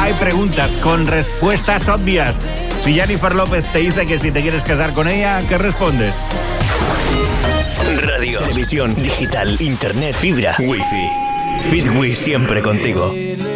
hay preguntas con respuestas obvias. Si Jennifer López te dice que si te quieres casar con ella, ¿qué respondes? Radio, televisión, digital, internet, fibra, wifi. Fitwi siempre contigo.